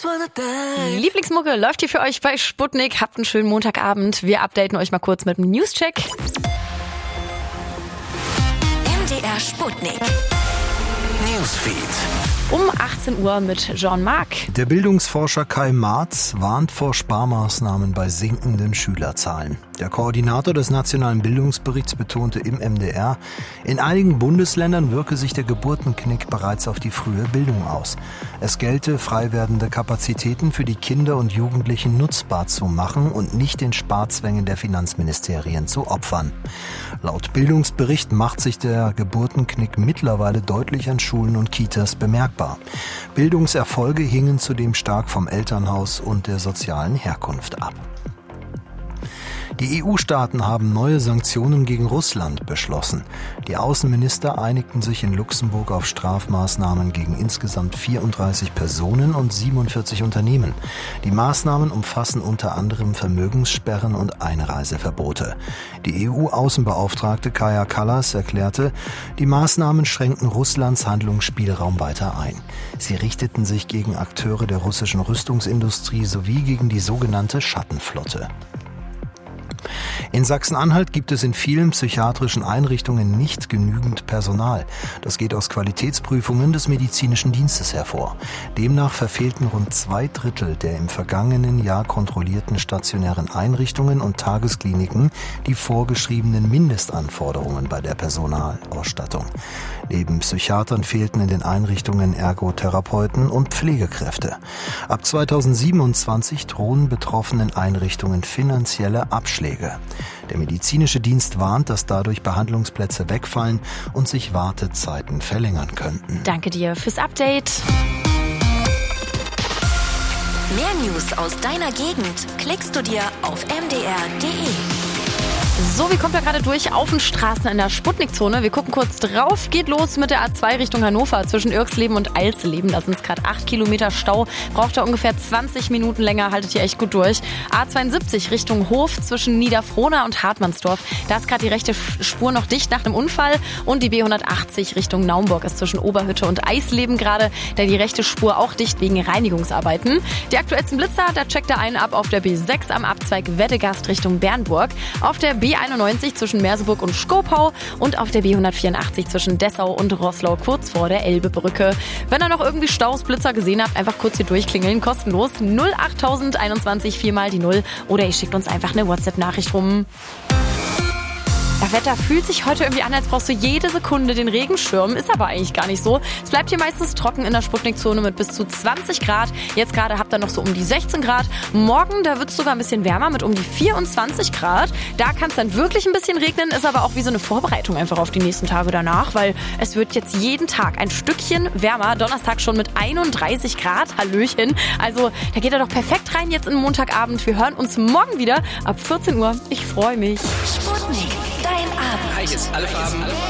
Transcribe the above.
Lieblingsmucke läuft hier für euch bei Sputnik. Habt einen schönen Montagabend. Wir updaten euch mal kurz mit einem Newscheck. MDR Sputnik. Newsfeed. Um 18 Uhr mit Jean-Marc. Der Bildungsforscher Kai Marz warnt vor Sparmaßnahmen bei sinkenden Schülerzahlen. Der Koordinator des Nationalen Bildungsberichts betonte im MDR, in einigen Bundesländern wirke sich der Geburtenknick bereits auf die frühe Bildung aus. Es gelte, frei werdende Kapazitäten für die Kinder und Jugendlichen nutzbar zu machen und nicht den Sparzwängen der Finanzministerien zu opfern. Laut Bildungsbericht macht sich der Geburtenknick mittlerweile deutlich an Schulen und Kitas bemerkbar. Bildungserfolge hingen zudem stark vom Elternhaus und der sozialen Herkunft ab. Die EU-Staaten haben neue Sanktionen gegen Russland beschlossen. Die Außenminister einigten sich in Luxemburg auf Strafmaßnahmen gegen insgesamt 34 Personen und 47 Unternehmen. Die Maßnahmen umfassen unter anderem Vermögenssperren und Einreiseverbote. Die EU-Außenbeauftragte Kaja Kallas erklärte, die Maßnahmen schränken Russlands Handlungsspielraum weiter ein. Sie richteten sich gegen Akteure der russischen Rüstungsindustrie sowie gegen die sogenannte Schattenflotte. In Sachsen-Anhalt gibt es in vielen psychiatrischen Einrichtungen nicht genügend Personal. Das geht aus Qualitätsprüfungen des medizinischen Dienstes hervor. Demnach verfehlten rund 2/3 der im vergangenen Jahr kontrollierten stationären Einrichtungen und Tageskliniken die vorgeschriebenen Mindestanforderungen bei der Personalausstattung. Neben Psychiatern fehlten in den Einrichtungen Ergotherapeuten und Pflegekräfte. Ab 2027 drohen betroffenen Einrichtungen finanzielle Abschläge. Der medizinische Dienst warnt, dass dadurch Behandlungsplätze wegfallen und sich Wartezeiten verlängern könnten. Danke dir fürs Update. Mehr News aus deiner Gegend klickst du dir auf mdr.de. So, wie kommt er gerade durch auf den Straßen in der Sputnik-Zone? Wir gucken kurz drauf. Geht los mit der A2 Richtung Hannover zwischen Irxleben und Eilsleben. Da sind es gerade 8 Kilometer Stau. Braucht da ungefähr 20 Minuten länger. Haltet ihr echt gut durch. A72 Richtung Hof zwischen Niederfrohna und Hartmannsdorf. Da ist gerade die rechte Spur noch dicht nach einem Unfall. Und die B180 Richtung Naumburg ist zwischen Oberhütte und Eisleben gerade. Da die rechte Spur auch dicht wegen Reinigungsarbeiten. Die aktuellsten Blitzer, da checkt er einen ab auf der B6 am Abzweig Weddegast Richtung Bernburg. Auf der B91 zwischen Merseburg und Skopau und auf der B184 zwischen Dessau und Roßlau kurz vor der Elbebrücke. Wenn ihr noch irgendwie Staus, Blitzer gesehen habt, einfach kurz hier durchklingeln, kostenlos 08021 4 mal die 0 oder ihr schickt uns einfach eine WhatsApp-Nachricht rum. Das Wetter fühlt sich heute irgendwie an, als brauchst du jede Sekunde den Regenschirm. Ist aber eigentlich gar nicht so. Es bleibt hier meistens trocken in der Sputnik-Zone mit bis zu 20 Grad. Jetzt gerade habt ihr noch so um die 16 Grad. Morgen, da wird es sogar ein bisschen wärmer mit um die 24 Grad. Da kann es dann wirklich ein bisschen regnen, ist aber auch wie so eine Vorbereitung einfach auf die nächsten Tage danach, weil es wird jetzt jeden Tag ein Stückchen wärmer. Donnerstag schon mit 31 Grad. Hallöchen. Also da geht er doch perfekt rein jetzt in den Montagabend. Wir hören uns morgen wieder ab 14 Uhr. Ich freue mich. Sputnik. Dein Abend. Hi, hier ist alle Farben.